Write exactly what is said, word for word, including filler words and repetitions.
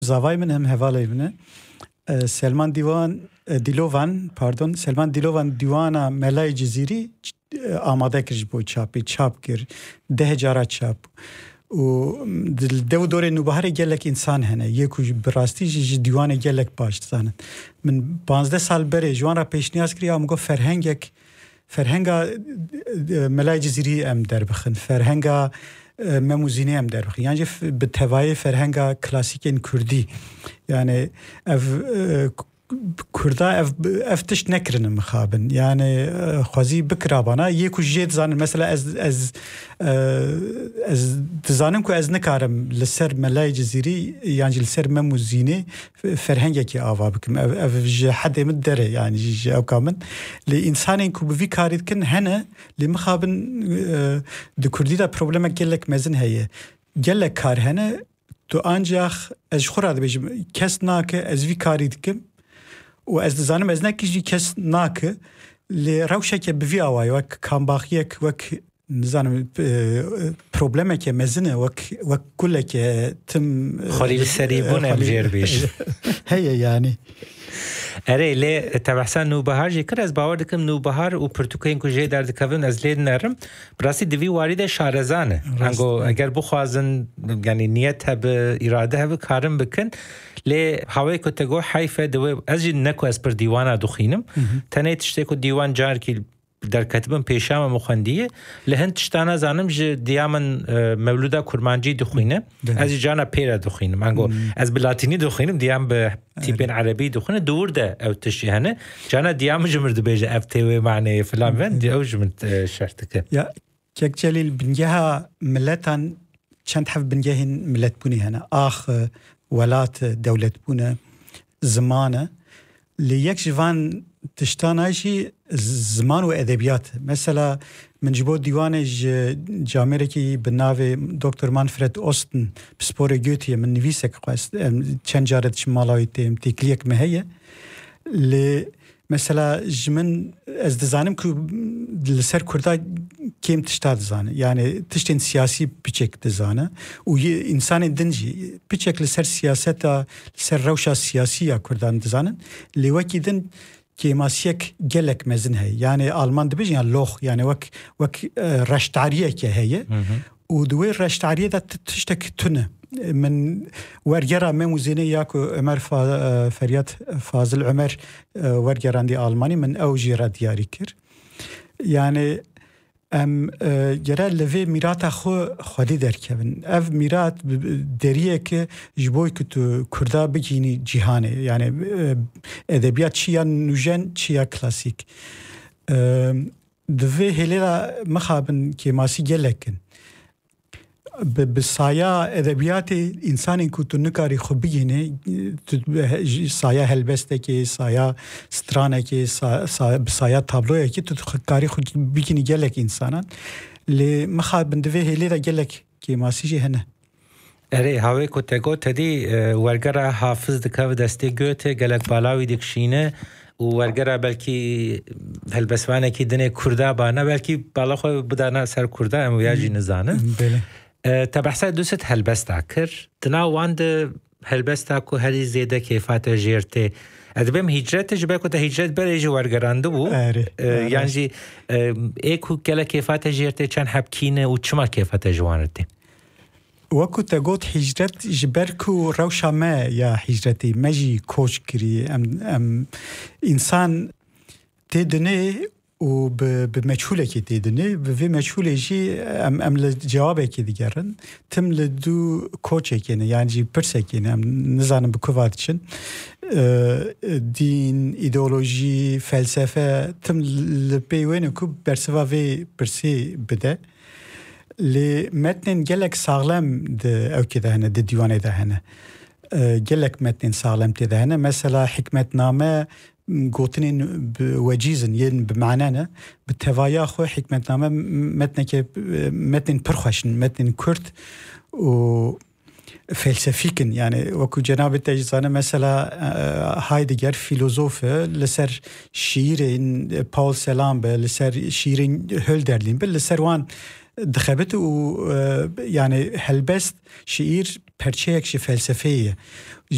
زاوای من هم حواله منه سلمان دیوان دیلوان پاردون سلمان دیلوان دیوانا ملای جزیری آماده کرد بود چاپی چاپ کرد ده جارا چاپ و دو دوره نوبهار گلک انسان هنه یکوش براستی جی دیوان گلک باش زنن من پانزده سال بره جوان را پیشنیاز کردی آمگو فرهنگک فرهنگا ملای جزیری ام در بخن فرهنگا مموزینی ام در بخن یعنی به توای فرهنگا کلاسیک کردی یعنی اف کردا اف افتش نکرن مخابن یعنی خوازی بکرابانا یکو جید زانن مثلا از از از تزانم کو از نکارم لسر ملای جزیری یعنی لسر مموزینی فرهنگی کی آوا بکم اف حد مدره یعنی جی او کامن لانسان کو بفی کارید کن هنه لمخابن د کردی دا پروبلم گلک مزن هي گلک کار هنه تو انجاخ از خوراد بجم کس ناک از وی کارید کم و از دزانم از نکیجی کس ناکه لی روشه که بوی آوای وک کامباخیک وک نزانم پروبلمه که مزنه وک وک کله که تم خلیل سریبون ام جیر بیش هیه یعنی اره لی تبحثان نوبهار جی کر از باور دکم نوبهار و پرتوکین کو جی در دکوون از لید نرم براسی دوی وارد شارزانه انگو اگر بخوازن یعنی نیت هب اراده هب کارم بکن لی هوای کو تگو حیفه دوی از جی نکو از پر دیوانا دخینم تنه تشتی کو دیوان جار کی در کتبم پیشام مخندیه لهن تشتانا زانم ج دیامن مولودا کرمانجی دخینه از جانا پیرا دخینم انگو از بلاتینی دخینم دیام به تیپین عربی دخینه دور ده او تشیهنه جانا دیام جمرد بیجه افتوی معنی فلان وین دی او جمرد شرطکه یا کک جلیل بنجها ملتان چند حف بنجهن ملت بونی هنه آخ ولات دولت بونه زمانه لیک جوان تشتانایشی زمان و ادبیات مثلا من جبو دیوان جامعه کی به ناو دکتر مانفرد اوستن بسپور گوتیه من نویسک خواست چند جارت شمالایتیم تکلیک مهیه ل مثلا جمن از دزانم که لسر کردا کیم تشتاد زانه یعنی تشتین سیاسی پیچک دزانه و انسان دنجی پیچک لسر سیاستا لسر روشا سیاسیه کردان دزانن لیوکی دن کیماسیک گلک مزن هی یعنی آلمان دبیج یعنی لوخ یعنی وک وک رشتعریه که هیه و دوی رشتعریه دا تشتک تونه من ورگرا مموزینه یاکو عمر فریاد فاضل عمر ورگراندی آلمانی من او جیرا دیاری کر یعنی ام جرا لوی میرات خو خودی درکبن اف میرات دریه که جبوی که تو کردا بگینی جهانه یعنی ادبیات چیا نوجن چیا کلاسیک دوی هلیلا مخابن که ماسی گلکن بسایا ادبیات انسانی کو تو نکاری خو بگینه سایا هلبسته که سایا سترانه که سایا تابلوه که تو کاری خو بگینی گلک انسانان لی مخابن دوی هلیلا گلک که ماسی جه هنه اره هاوی کو تگو تدی ورگره حافظ دکاو دسته گوته گلک بالاوی دکشینه و ورگره بلکی هلبسوانه که دنه کرده بانه بلکی بالا خو بدانه سر کرده امو یاجی نزانه بله تبحث دوست هلبستا کر تناو واند هلبستا کو هری زیده کیفات جیرته ادبم هجرت جبه کو ته هجرت بره جو ورگرانده بو یعنی ایکو کلا کیفات جیرته چند حبکینه و چما کیفات جوانته وكو تقول هجرت جبركو روشا ما يا هجرتي ماجي كوش كري ام ام انسان تدني و بمجهوله كي تدني بفي مجهوله جي ام ام الجواب كي ديجرن تم لدو كوتش كي يعني برسه كي ام نزانم بكوفاتشن دين ايديولوجي فلسفه تم لبيوين كو برسوا في برسي بده لمتن جلك ساغلم ده او كده هنا ده ديوانه ده هنا جلك متن ساغلم ده هنا مثلا حكمة نامه قوتنين بوجيزن ين بمعنانا بالتوايا خو حكمة نامه متن كي متن برخشن متن كرد و فلسفيكن يعني وكو جناب التجزانه مثلا هايدجر فيلوزوف لسر شيرين باول سلام لسر شيرين هولدرلين لسر وان دخبت و يعني هلبست شعير پرچه یک فلسفیه